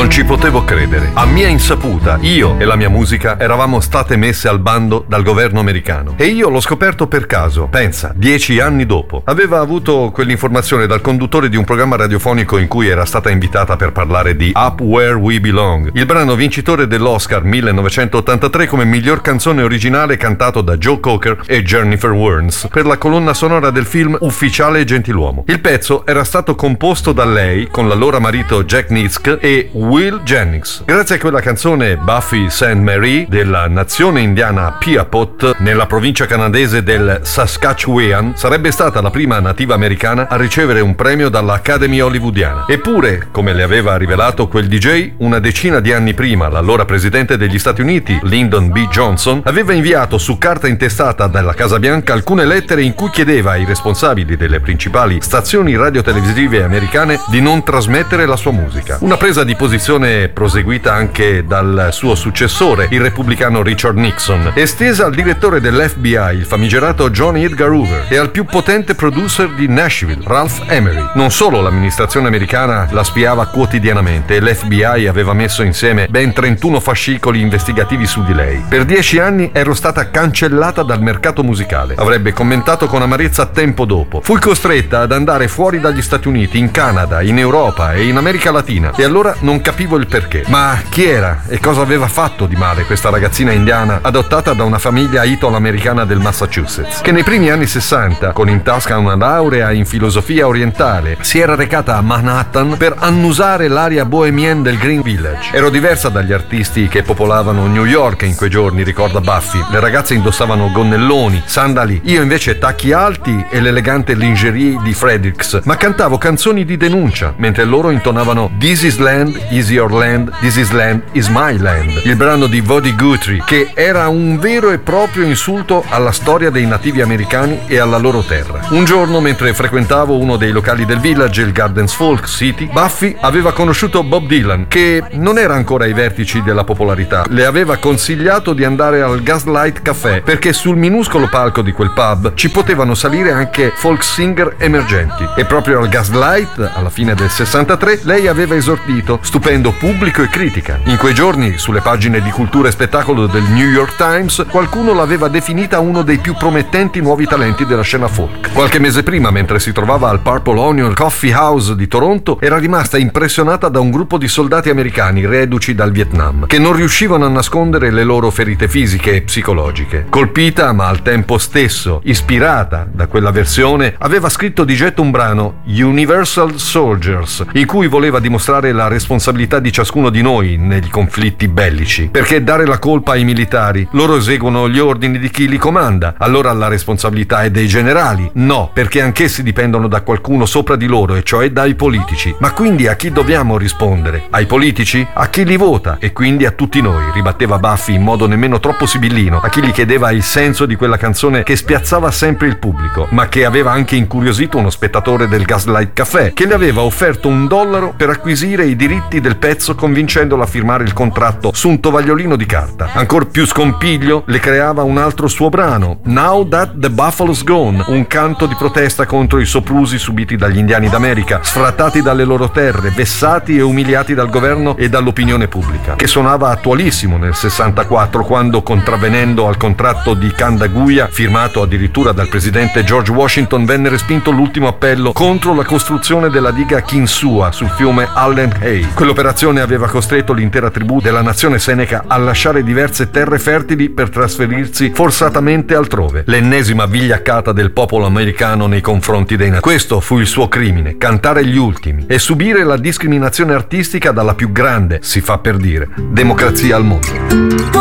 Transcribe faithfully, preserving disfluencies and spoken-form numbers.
Non ci potevo credere. A mia insaputa, io e la mia musica eravamo state messe al bando dal governo americano. E io l'ho scoperto per caso, pensa, dieci anni dopo. Aveva avuto quell'informazione dal conduttore di un programma radiofonico in cui era stata invitata per parlare di Up Where We Belong, il brano vincitore dell'Oscar millenovecentottantatré come miglior canzone originale cantato da Joe Cocker e Jennifer Warnes per la colonna sonora del film Ufficiale e Gentiluomo. Il pezzo era stato composto da lei con l'allora marito Jack Nitzsche e Will Jennings. Grazie a quella canzone, Buffy Saint Mary della nazione indiana Piapot nella provincia canadese del Saskatchewan sarebbe stata la prima nativa americana a ricevere un premio dall'Academy hollywoodiana. Eppure, come le aveva rivelato quel D J, una decina di anni prima l'allora presidente degli Stati Uniti, Lyndon B. Johnson, aveva inviato su carta intestata dalla Casa Bianca alcune lettere in cui chiedeva ai responsabili delle principali stazioni radiotelevisive americane di non trasmettere la sua musica. Una presa di posizione proseguita anche dal suo successore, il repubblicano Richard Nixon, estesa al direttore dell'F B I, il famigerato John Edgar Hoover, e al più potente producer di Nashville, Ralph Emery. Non solo l'amministrazione americana la spiava quotidianamente e l'F B I aveva messo insieme ben trentuno fascicoli investigativi su di lei. Per dieci anni ero stata cancellata dal mercato musicale, avrebbe commentato con amarezza tempo dopo. Fui costretta ad andare fuori dagli Stati Uniti, in Canada, in Europa e in America Latina, e allora non capivo il perché. Ma chi era e cosa aveva fatto di male questa ragazzina indiana adottata da una famiglia italo-americana del Massachusetts, che nei primi anni sessanta, con in tasca una laurea in filosofia orientale, si era recata a Manhattan per annusare l'aria bohemienne del Green Village. Ero diversa dagli artisti che popolavano New York in quei giorni, ricorda Buffy. Le ragazze indossavano gonnelloni, sandali, io invece tacchi alti e l'elegante lingerie di Fredericks, ma cantavo canzoni di denuncia, mentre loro intonavano This is land, is your land, this is land, is my land, il brano di Woody Guthrie, che era un vero e proprio insulto alla storia dei nativi americani e alla loro terra. Un giorno, mentre frequentavo uno dei locali del Village, il Gardens Folk City, Buffy aveva conosciuto Bob Dylan, che non era ancora ai vertici della popolarità. Le aveva consigliato di andare al Gaslight Café, perché sul minuscolo palco di quel pub ci potevano salire anche folk singer emergenti. E proprio al Gaslight, alla fine del sessantatré, lei aveva esordito, stupendo pubblico e critica. In quei giorni, sulle pagine di cultura e spettacolo del New York Times, qualcuno l'aveva definita uno dei più promettenti nuovi talenti della scena folk. Qualche mese prima, mentre si trovava al Purple Onion Coffee House di Toronto, era rimasta impressionata da un gruppo di soldati americani reduci dal Vietnam, che non riuscivano a nascondere le loro ferite fisiche e psicologiche. Colpita, ma al tempo stesso ispirata da quella versione, aveva scritto di getto un brano, Universal Soldiers, in cui voleva dimostrare la responsabilità di ciascuno di noi nei conflitti bellici. Perché dare la colpa ai militari? Loro eseguono gli ordini di chi li comanda. Allora la responsabilità è dei generali? No, perché anch'essi dipendono da qualcuno sopra di loro, e cioè dai politici. Ma quindi a chi dobbiamo rispondere? Ai politici? A chi li vota? E quindi a tutti noi, ribatteva Buffy in modo nemmeno troppo sibillino, a chi gli chiedeva il senso di quella canzone che spiazzava sempre il pubblico, ma che aveva anche incuriosito uno spettatore del Gaslight Café, che le aveva offerto un dollaro per acquisire i diritti del pezzo, convincendolo a firmare il contratto su un tovagliolino di carta. Ancor più scompiglio le creava un altro suo brano, Now That the Buffalo's Gone, un canto di protesta contro i soprusi subiti dagli indiani d'America, sfrattati dalle loro terre, vessati e umiliati dal governo e dall'opinione pubblica, che suonava attualissimo nel sessantaquattro, quando, contravvenendo al contratto di Candaguia, firmato addirittura dal presidente George Washington, venne respinto l'ultimo appello contro la costruzione della diga Kinsua sul fiume Allegheny. Quell'operazione aveva costretto l'intera tribù della nazione Seneca a lasciare diverse terre fertili per trasferirsi forzatamente altrove. L'ennesima vigliaccata del popolo americano nei confronti dei nativi. Questo fu il suo crimine, cantare gli ultimi e subire la discriminazione artistica dalla più grande, si fa per dire, democrazia al mondo.